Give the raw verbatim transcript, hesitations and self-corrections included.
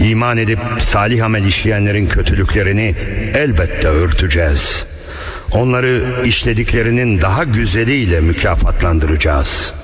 İman edip salih amel işleyenlerin kötülüklerini elbette örteceğiz. Onları işlediklerinin daha güzeliyle mükafatlandıracağız.